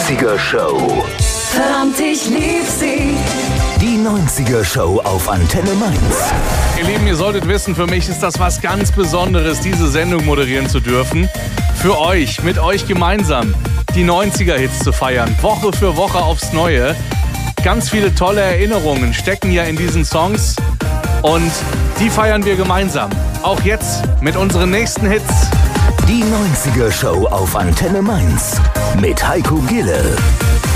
90er Show. Verdammt, ich lieb sie. Die 90er Show auf Antenne Mainz. Ihr Lieben, ihr solltet wissen, für mich ist das was ganz Besonderes, diese Sendung moderieren zu dürfen. Für euch, mit euch gemeinsam, die 90er-Hits zu feiern. Woche für Woche aufs Neue. Ganz viele tolle Erinnerungen stecken ja in diesen Songs. Und die feiern wir gemeinsam. Auch jetzt mit unseren nächsten Hits. Die 90er Show auf Antenne Mainz. Mit Heiko Gille.